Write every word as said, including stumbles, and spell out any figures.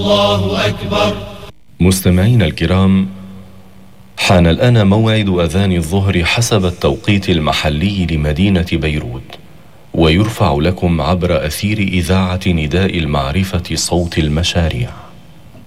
الله أكبر. مستمعينا الكرام، حان الآن موعد أذان الظهر حسب التوقيت المحلي لمدينة بيروت، ويرفع لكم عبر أثير إذاعة نداء المعرفة صوت المشاريع.